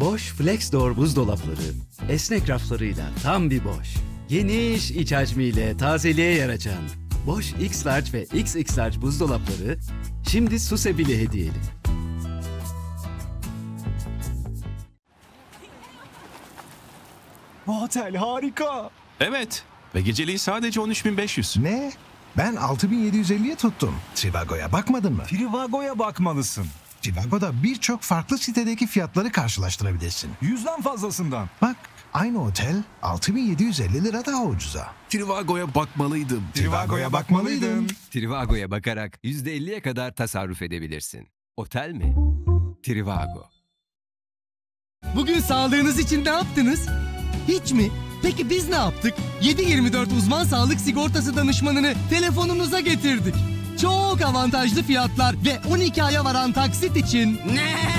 Bosch FlexDoor buzdolapları esnek raflarıyla tam bir Bosch. Geniş iç hacmiyle tazeliğe yer açan Bosch X-Large ve XX-Large buzdolapları şimdi Susebile hediyeli. Bu otel harika. Evet ve geceliği sadece 13.500. Ne? Ben 6.750'ye tuttum. Trivago'ya bakmadın mı? Trivago'ya bakmalısın. Trivago'da birçok farklı sitedeki fiyatları karşılaştırabilirsin. 100'den fazlasından. Bak, aynı otel 6.750 lira daha ucuza. Trivago'ya bakmalıydım. Trivago'ya bakmalıydın. Trivago'ya bakarak %50'ye kadar tasarruf edebilirsin. Otel mi? Trivago. Bugün sağlığınız için ne yaptınız? Hiç mi? Peki biz ne yaptık? 7/24 uzman sağlık sigortası danışmanını telefonunuza getirdik. Çok avantajlı fiyatlar ve 12 aya varan taksit için... Ne?